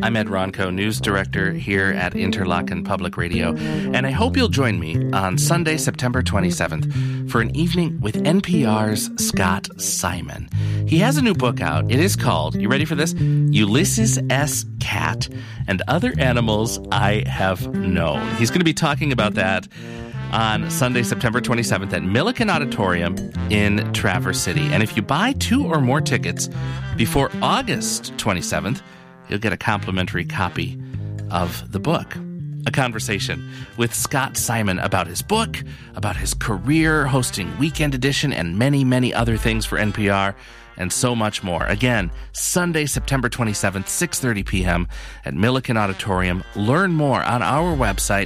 I'm Ed Ronco, news director here at Interlochen Public Radio, and I hope you'll join me on Sunday, September 27th for an evening with NPR's Scott Simon. He has a new book out. It is called, you ready for this? Ulysses S. Cat and Other Animals I Have Known. He's going to be talking about that on Sunday, September 27th at Milliken Auditorium in Traverse City. And if you buy 2 or more tickets before August 27th, you'll get a complimentary copy of the book. A conversation with Scott Simon about his book, about his career, hosting Weekend Edition, and many, many other things for NPR, and so much more. Again, Sunday, September 27th, 6:30 p.m. at Milliken Auditorium. Learn more on our website,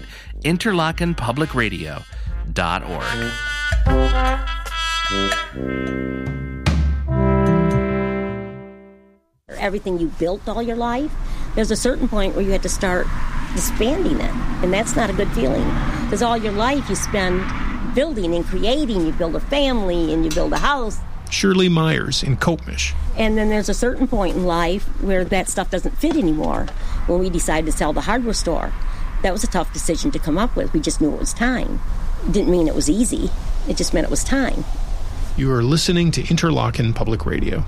interlochenpublicradio.org. Everything you built all your life, there's a certain point where you had to start disbanding it, and that's not a good feeling, because all your life you spend building and creating. You build a family and you build a house. Shirley Myers in Kopmish. And then there's a certain point in life where that stuff doesn't fit anymore. When we decided to sell the hardware store, that was a tough decision to come up with. We just knew it was time. It didn't mean it was easy. It just meant it was time. You are listening to Interlochen Public Radio.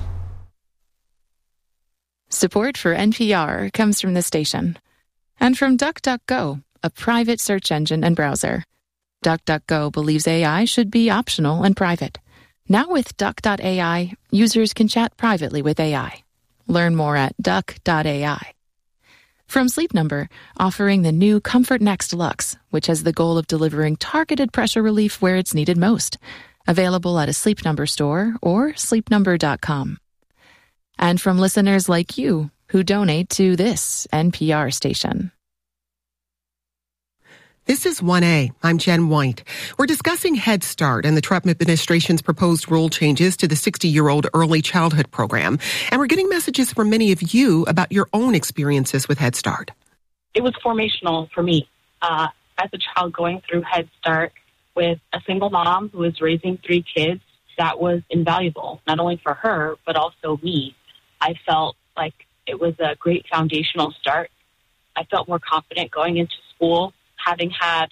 Support for NPR comes from the station and from DuckDuckGo, a private search engine and browser. DuckDuckGo believes AI should be optional and private. Now with Duck.ai, users can chat privately with AI. Learn more at Duck.ai. From Sleep Number, offering the new Comfort Next Luxe, which has the goal of delivering targeted pressure relief where it's needed most. Available at a Sleep Number store or sleepnumber.com. And from listeners like you who donate to this NPR station. This is 1A. I'm Jen White. We're discussing Head Start and the Trump administration's proposed rule changes to the 60-year-old early childhood program. And we're getting messages from many of you about your own experiences with Head Start. It was formational for me. As a child going through Head Start with a single mom who was raising 3 kids, that was invaluable, not only for her, but also me. I felt like it was a great foundational start. I felt more confident going into school, having had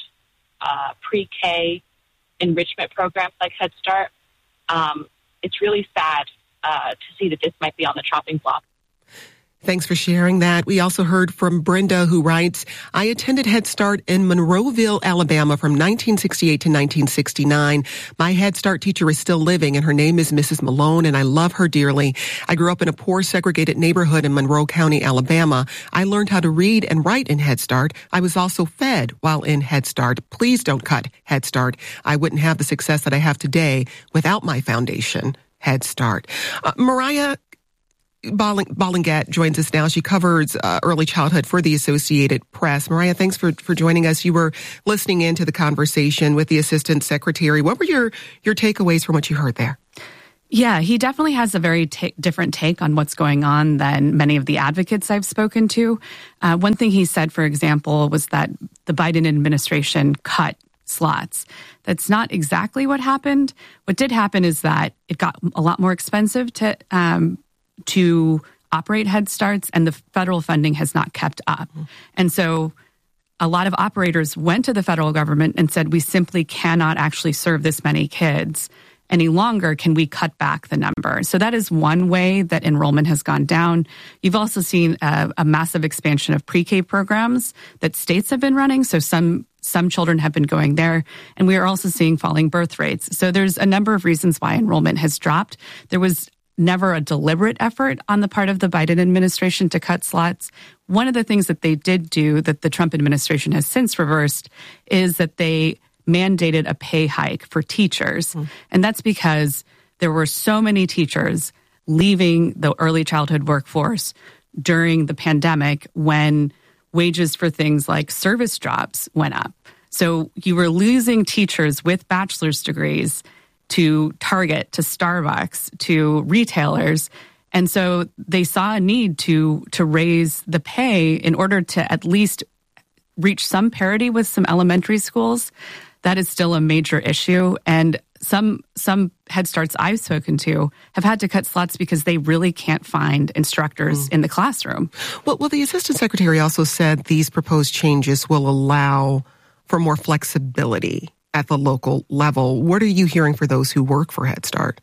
pre-K enrichment programs like Head Start. It's really sad to see that this might be on the chopping block. Thanks for sharing that. We also heard from Brenda, who writes, I attended Head Start in Monroeville, Alabama from 1968 to 1969. My Head Start teacher is still living, and her name is Mrs. Malone, and I love her dearly. I grew up in a poor, segregated neighborhood in Monroe County, Alabama. I learned how to read and write in Head Start. I was also fed while in Head Start. Please don't cut Head Start. I wouldn't have the success that I have today without my foundation, Head Start. Mariah Ballingat joins us now. She covers early childhood for the Associated Press. Mariah, thanks for joining us. You were listening into the conversation with the Assistant Secretary. What were your takeaways from what you heard there? Yeah, he definitely has a very different take on what's going on than many of the advocates I've spoken to. One thing he said, for example, was that the Biden administration cut slots. That's not exactly what happened. What did happen is that it got a lot more expensive to operate Head Starts, and the federal funding has not kept up. And so a lot of operators went to the federal government and said, we simply cannot actually serve this many kids any longer. Can we cut back the number? So that is one way that enrollment has gone down. You've also seen a massive expansion of pre-K programs that states have been running. So some children have been going there, and we are also seeing falling birth rates. So there's a number of reasons why enrollment has dropped. There was never a deliberate effort on the part of the Biden administration to cut slots. One of the things that they did do that the Trump administration has since reversed is that they mandated a pay hike for teachers. And that's because there were so many teachers leaving the early childhood workforce during the pandemic when wages for things like service jobs went up. So you were losing teachers with bachelor's degrees to Target, to Starbucks, to retailers. And so they saw a need to raise the pay in order to at least reach some parity with some elementary schools. That is still a major issue. And some Head Starts I've spoken to have had to cut slots because they really can't find instructors in the classroom. Well, the Assistant Secretary also said these proposed changes will allow for more flexibility at the local level. What are you hearing for those who work for Head Start?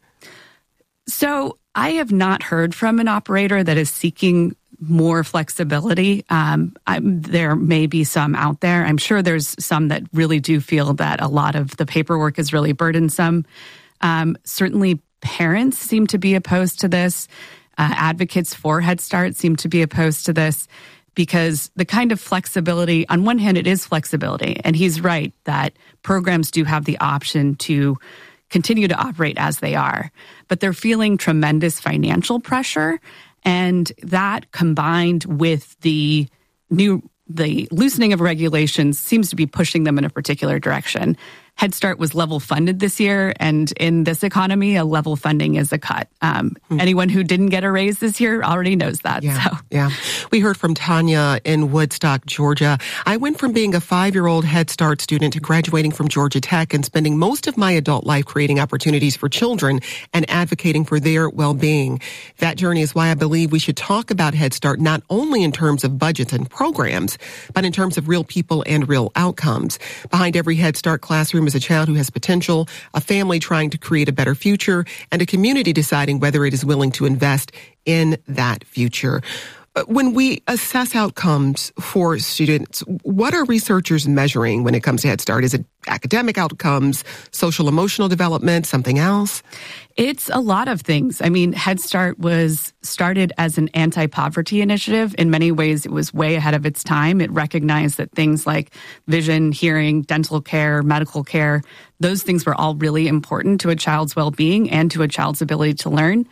So I have not heard from an operator that is seeking more flexibility. There may be some out there. I'm sure there's some that really do feel that a lot of the paperwork is really burdensome. Certainly parents seem to be opposed to this. Advocates for Head Start seem to be opposed to this because the kind of flexibility, on one hand, it is flexibility. And he's right that programs do have the option to continue to operate as they are, but they're feeling tremendous financial pressure. And that combined with the loosening of regulations seems to be pushing them in a particular direction. Head Start was level funded this year, and in this economy, a level funding is a cut. Anyone who didn't get a raise this year already knows that. Yeah. We heard from Tanya in Woodstock, Georgia. I went from being a 5-year-old Head Start student to graduating from Georgia Tech and spending most of my adult life creating opportunities for children and advocating for their well-being. That journey is why I believe we should talk about Head Start not only in terms of budgets and programs, but in terms of real people and real outcomes. Behind every Head Start classroom is a child who has potential, a family trying to create a better future, and a community deciding whether it is willing to invest in that future. When we assess outcomes for students, what are researchers measuring when it comes to Head Start? Is it academic outcomes, social emotional development, something else? It's a lot of things. I mean, Head Start was started as an anti-poverty initiative. In many ways, it was way ahead of its time. It recognized that things like vision, hearing, dental care, medical care, those things were all really important to a child's well-being and to a child's ability to learn.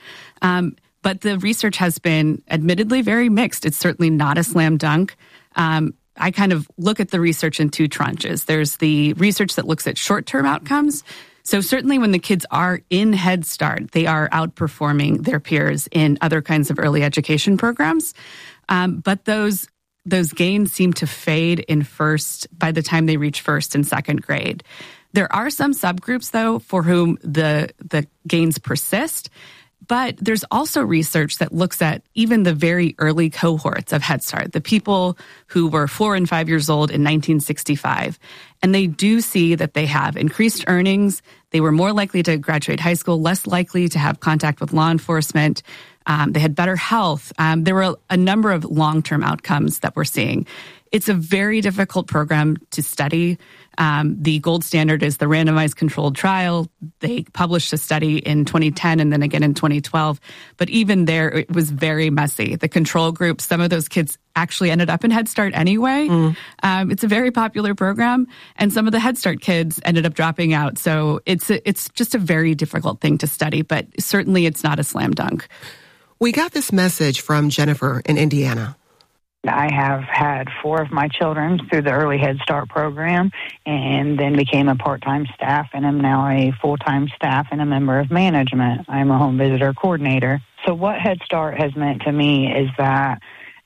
But the research has been admittedly very mixed. It's certainly not a slam dunk. I kind of look at the research in two tranches. There's the research that looks at short-term outcomes. So certainly when the kids are in Head Start, they are outperforming their peers in other kinds of early education programs. But those gains seem to fade in by the time they reach first and second grade. There are some subgroups, though, for whom the gains persist. But there's also research that looks at even the very early cohorts of Head Start, the people who were 4 and 5 years old in 1965. And they do see that they have increased earnings. They were more likely to graduate high school, less likely to have contact with law enforcement. They had better health. There were a number of long-term outcomes that we're seeing. It's a very difficult program to study. The gold standard is the randomized controlled trial. They published a study in 2010 and then again in 2012. But even there, it was very messy. The control group, some of those kids actually ended up in Head Start anyway. It's a very popular program. And some of the Head Start kids ended up dropping out. So it's just a very difficult thing to study. But certainly it's not a slam dunk. We got this message from Jennifer in Indiana. I have had 4 of my children through the Early Head Start program and then became a part-time staff and am now a full-time staff and a member of management. I'm a home visitor coordinator. So what Head Start has meant to me is that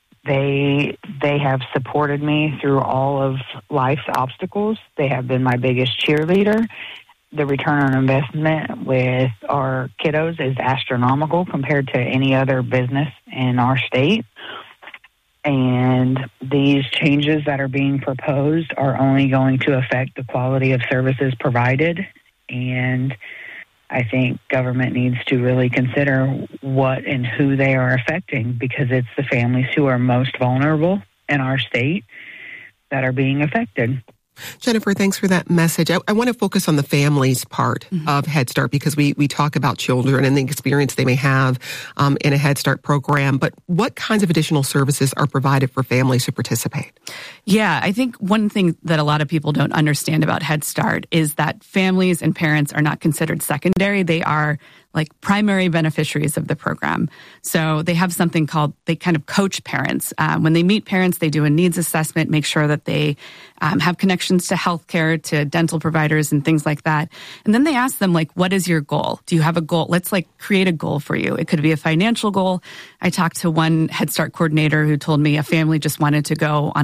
they have supported me through all of life's obstacles. They have been my biggest cheerleader. The return on investment with our kiddos is astronomical compared to any other business in our state. And these changes that are being proposed are only going to affect the quality of services provided. And I think government needs to really consider what and who they are affecting, because it's the families who are most vulnerable in our state that are being affected. Jennifer, thanks for that message. I want to focus on the families part of Head Start, because we talk about children and the experience they may have in a Head Start program. But what kinds of additional services are provided for families who participate? Yeah, I think one thing that a lot of people don't understand about Head Start is that families and parents are not considered secondary. They are like primary beneficiaries of the program. So they have something called, they kind of coach parents. When they meet parents, they do a needs assessment, make sure that they have connections to healthcare, to dental providers and things like that. And then they ask them, like, what is your goal? Do you have a goal? Let's create a goal for you. It could be a financial goal. I talked to one Head Start coordinator who told me a family just wanted to go on a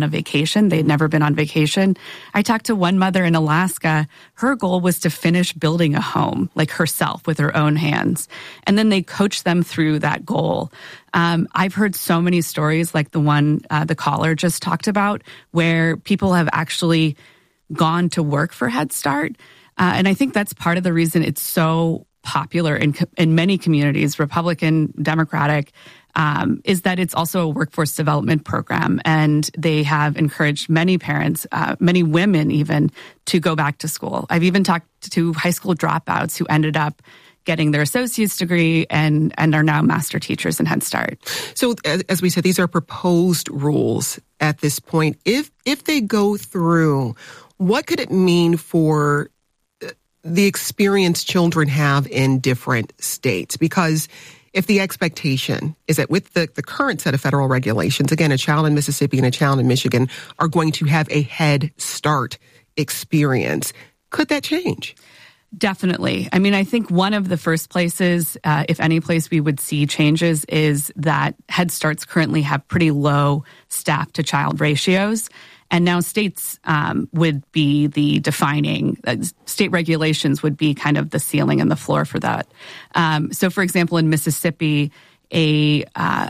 vacation. They'd never been on vacation. I talked to one mother in Alaska. Her goal was to finish building a home, like herself, with her own hands. And then they coached them through that goal. I've heard so many stories like the one the caller just talked about, where people have actually gone to work for Head Start. And I think that's part of the reason it's so popular in many communities, Republican, Democratic, is that it's also a workforce development program. And they have encouraged many parents, many women even, to go back to school. I've even talked to high school dropouts who ended up getting their associate's degree and are now master teachers in Head Start. So as we said, these are proposed rules at this point. If they go through, what could it mean for the experience children have in different states? Because if the expectation is that with the current set of federal regulations, again, a child in Mississippi and a child in Michigan are going to have a Head Start experience, could that change? Definitely. I mean, I think one of the first places, if any place we would see changes, is that Head Starts currently have pretty low staff to child ratios. And now states would be the defining, state regulations would be kind of the ceiling and the floor for that. So, for example, in Mississippi, a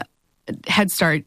Head Start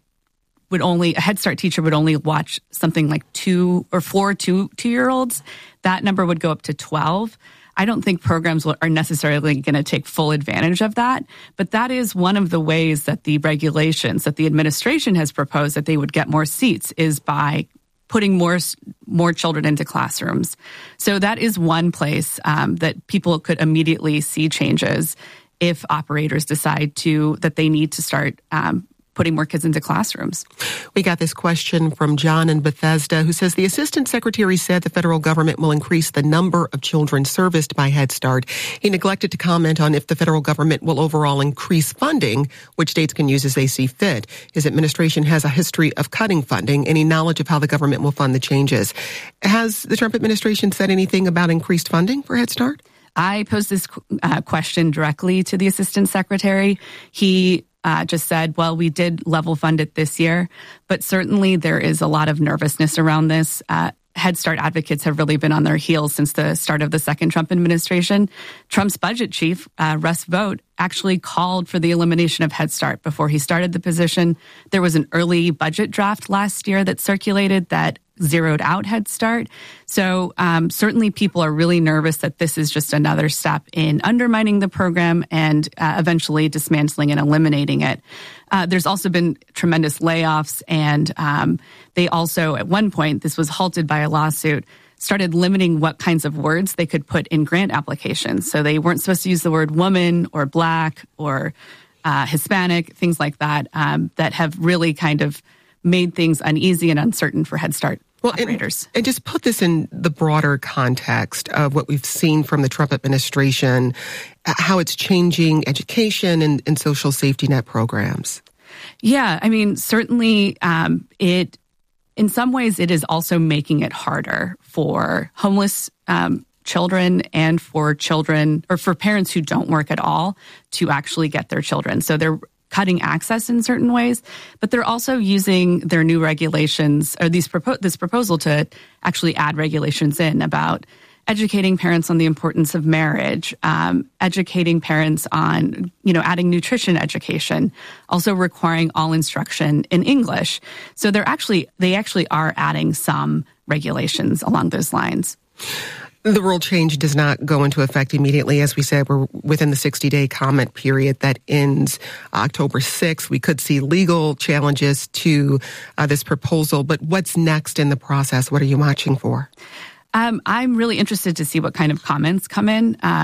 teacher would only watch something like 2 or 4 two-year-olds. That number would go up to 12. I don't think programs are necessarily going to take full advantage of that, but that is one of the ways that the regulations that the administration has proposed that they would get more seats is by putting more children into classrooms. So that is one place that people could immediately see changes if operators decide that they need to start putting more kids into classrooms. We got this question from John in Bethesda, who says the Assistant Secretary said the federal government will increase the number of children serviced by Head Start. He neglected to comment on if the federal government will overall increase funding, which states can use as they see fit. His administration has a history of cutting funding. Any knowledge of how the government will fund the changes? Has the Trump administration said anything about increased funding for Head Start? I posed this question directly to the Assistant Secretary. He just said, well, we did level fund it this year, but certainly there is a lot of nervousness around this. Head Start advocates have really been on their heels since the start of the second Trump administration. Trump's budget chief, Russ Vought, actually called for the elimination of Head Start before he started the position. There was an early budget draft last year that circulated that zeroed out Head Start. So certainly people are really nervous that this is just another step in undermining the program and eventually dismantling and eliminating it. There's also been tremendous layoffs, and they also, at one point, this was halted by a lawsuit, started limiting what kinds of words they could put in grant applications. So they weren't supposed to use the word woman or black or Hispanic, things like that, that have really kind of made things uneasy and uncertain for Head Start operators. And just put this in the broader context of what we've seen from the Trump administration, how it's changing education and social safety net programs. Yeah, I mean, certainly in some ways, it is also making it harder for homeless children and for children or for parents who don't work at all to actually get their children. So they're cutting access in certain ways, but they're also using their new regulations or this proposal to actually add regulations in about educating parents on the importance of marriage, educating parents on, adding nutrition education, also requiring all instruction in English. So they actually are adding some regulations along those lines. The rule change does not go into effect immediately. As we said, we're within the 60-day comment period that ends October 6th. We could see legal challenges to this proposal. But what's next in the process? What are you watching for? I'm really interested to see what kind of comments come in.